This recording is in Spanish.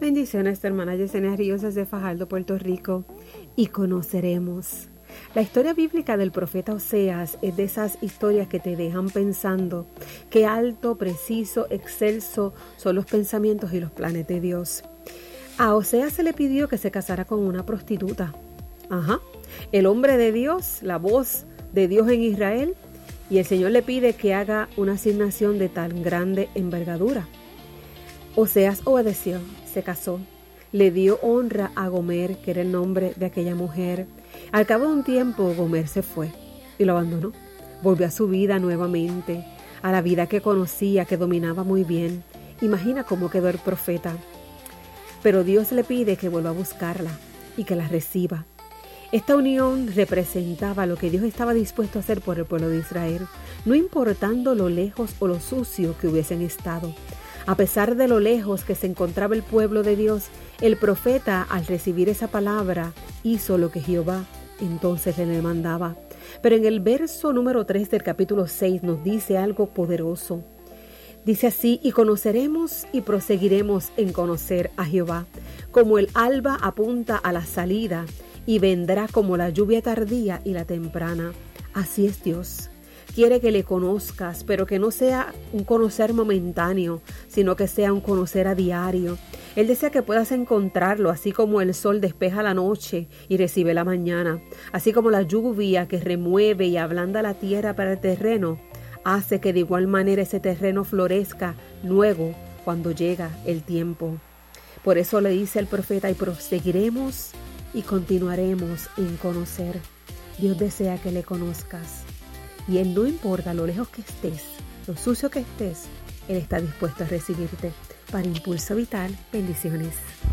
Bendiciones, tu hermana Yesenia Ríos desde Fajardo, Puerto Rico. Y conoceremos. La historia bíblica del profeta Oseas es de esas historias que te dejan pensando qué alto, preciso, excelso son los pensamientos y los planes de Dios. A Oseas se le pidió que se casara con una prostituta. El hombre de Dios, la voz de Dios en Israel, y el Señor le pide que haga una asignación de tan grande envergadura. Oseas obedeció, se casó, le dio honra a Gomer, que era el nombre de aquella mujer. Al cabo de un tiempo, Gomer se fue y lo abandonó. Volvió a su vida nuevamente, a la vida que conocía, que dominaba muy bien. Imagina cómo quedó el profeta. Pero Dios le pide que vuelva a buscarla y que la reciba. Esta unión representaba lo que Dios estaba dispuesto a hacer por el pueblo de Israel, no importando lo lejos o lo sucio que hubiesen estado. A pesar de lo lejos que se encontraba el pueblo de Dios, el profeta, al recibir esa palabra, hizo lo que Jehová entonces le mandaba. Pero en el verso número 3 del capítulo 6 nos dice algo poderoso. Dice así: y conoceremos y proseguiremos en conocer a Jehová, como el alba apunta a la salida, y vendrá como la lluvia tardía y la temprana. Así es Dios. Quiere que le conozcas, pero que no sea un conocer momentáneo, sino que sea un conocer a diario. Él desea que puedas encontrarlo, así como el sol despeja la noche y recibe la mañana, así como la lluvia que remueve y ablanda la tierra para el terreno, hace que de igual manera ese terreno florezca luego cuando llega el tiempo. Por eso le dice el profeta: y proseguiremos y continuaremos en conocer. Dios desea que le conozcas. Y Él, no importa lo lejos que estés, lo sucio que estés, Él está dispuesto a recibirte. Para Impulso Vital, bendiciones.